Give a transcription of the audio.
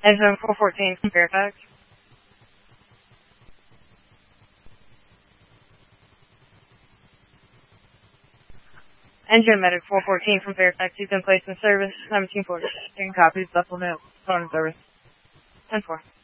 Engine 414 from Fairfax. Engine Medic 414 from Fairfax. You've been placed in service. 1740. Taking copies. Supplemental phone service. 10-4.